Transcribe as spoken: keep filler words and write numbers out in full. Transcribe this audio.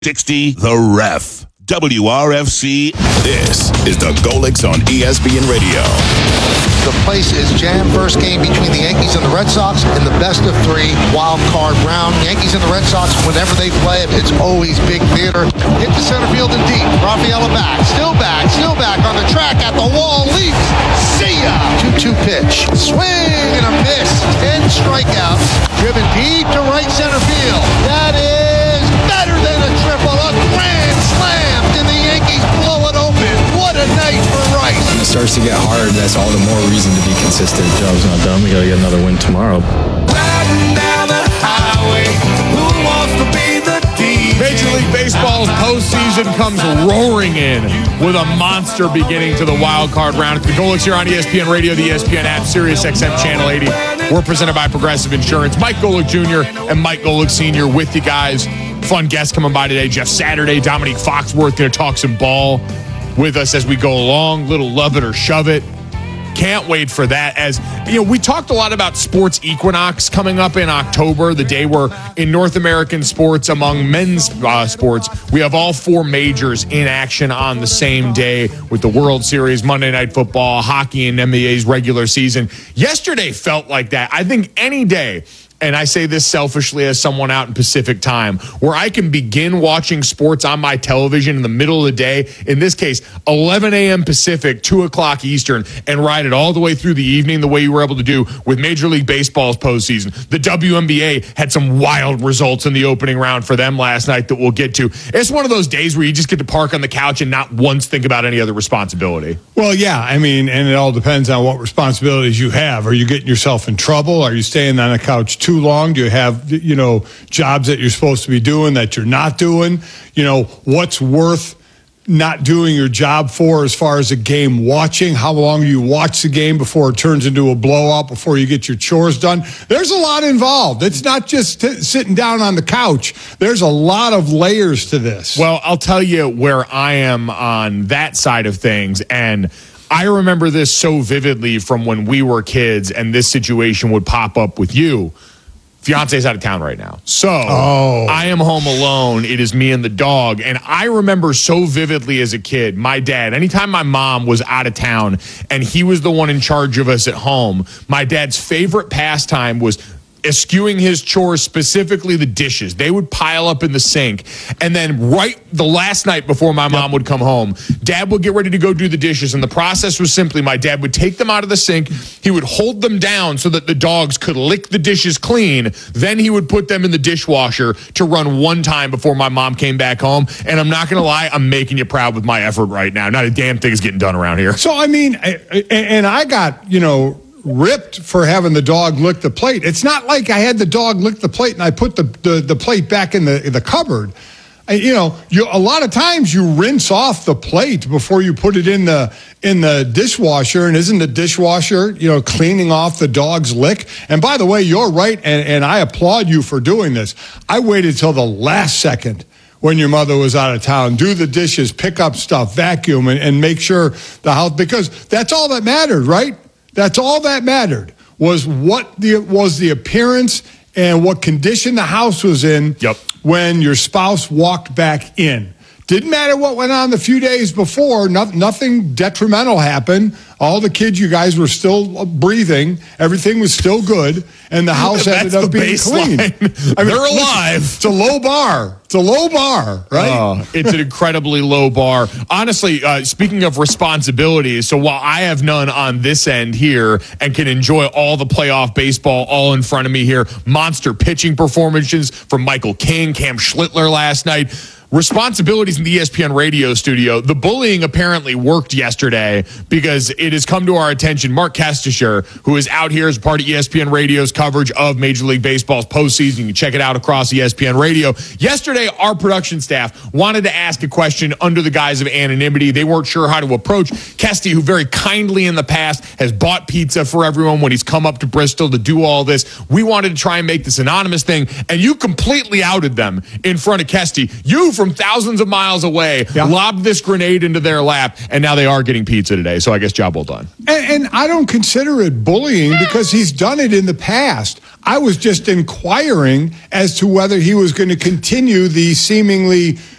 sixty The Ref. W R F C. This is the Golics on E S P N Radio. The place is jammed. First game between the Yankees and the Red Sox in the best of three wild card round. Yankees and the Red Sox, whenever they play it, it's always big theater. Hit to center field and deep. Rafaela back, still back, still back on the track at the wall. Leaps. See ya. two two pitch. Swing and a miss. ten strikeouts. Driven deep to right center field. That is better than a triple. A grand slam. And the Yankees blow it open. What a night for Rice. When it starts to get hard, that's all the more reason to be consistent. Job's not done. We got to get another win tomorrow. Riding down the highway, who wants to be the D J? Major League Baseball's postseason comes roaring in with a monster beginning to the wild card round. The Golics here on E S P N Radio, the E S P N app, Sirius X M Channel eighty. We're presented by Progressive Insurance. Mike Golic Junior and Mike Golic Senior with you guys. Fun guests coming by today. Jeff Saturday, Dominique Foxworth going to talk some ball with us as we go along. Little love it or shove it. Can't wait for that. As you know, we talked a lot about sports equinox coming up in October, the day where in North American sports, among men's uh, sports, we have all four majors in action on the same day with the World Series, Monday Night Football, hockey, and N B A's regular season. Yesterday felt like that. I think any day, and I say this selfishly as someone out in Pacific time, where I can begin watching sports on my television in the middle of the day, in this case, eleven a.m. Pacific, two o'clock Eastern, and ride it all the way through the evening the way you were able to do with Major League Baseball's postseason. The W N B A had some wild results in the opening round for them last night that we'll get to. It's one of those days where you just get to park on the couch and not once think about any other responsibility. Well, yeah, I mean, and it all depends on what responsibilities you have. Are you getting yourself in trouble? Are you staying on the couch too long? Do you have, you know, jobs that you're supposed to be doing that you're not doing? You know, what's worth not doing your job for as far as a game watching? How long do you watch the game before it turns into a blowout, before you get your chores done? There's a lot involved. It's not just t- sitting down on the couch. There's a lot of layers to this. Well, I'll tell you where I am on that side of things, and I remember this so vividly from when we were kids, and this situation would pop up with you. Fiance's out of town right now. So oh. I am home alone. It is me and the dog. And I remember so vividly as a kid, my dad, anytime my mom was out of town and he was the one in charge of us at home, my dad's favorite pastime was eschewing his chores, specifically the dishes. They would pile up in the sink. And then right the last night before my mom would come home, Dad would get ready to go do the dishes. And the process was simply my dad would take them out of the sink. He would hold them down so that the dogs could lick the dishes clean. Then he would put them in the dishwasher to run one time before my mom came back home. And I'm not going to lie, I'm making you proud with my effort right now. Not a damn thing is getting done around here. So, I mean, and I got, you know, ripped for having the dog lick the plate. It's not like I had the dog lick the plate and I put the, the, the plate back in the the cupboard. I, you know, you a lot of times you rinse off the plate before you put it in the in the dishwasher, and isn't the dishwasher, you know, cleaning off the dog's lick? And by the way, you're right, and, and I applaud you for doing this. I waited till the last second when your mother was out of town, do the dishes, pick up stuff, vacuum, and, and make sure the house, because that's all that mattered, right? That's all that mattered, was what the was the appearance and what condition the house was in yep. when your spouse walked back in. Didn't matter what went on the few days before. No, nothing detrimental happened. All the kids, you guys were still breathing. Everything was still good. And the house ended up being clean. I mean, they're alive. Listen, it's a low bar. It's a low bar, right? Oh, it's an incredibly low bar. Honestly, uh, speaking of responsibilities, so while I have none on this end here and can enjoy all the playoff baseball all in front of me here, monster pitching performances from Michael King, Cam Schlittler last night, responsibilities in the E S P N radio studio. The bullying apparently worked yesterday because it has come to our attention. Mark Kestisher, who is out here as part of E S P N Radio's coverage of Major League Baseball's postseason. You can check it out across E S P N Radio. Yesterday, our production staff wanted to ask a question under the guise of anonymity. They weren't sure how to approach Kesty, who very kindly in the past has bought pizza for everyone when he's come up to Bristol to do all this. We wanted to try and make this anonymous thing, and you completely outed them in front of Kesty. You, for from thousands of miles away Yeah. lobbed this grenade into their lap, and now they are getting pizza today. So I guess job well done. And, and I don't consider it bullying because he's done it in the past. I was just inquiring as to whether he was going to continue the seemingly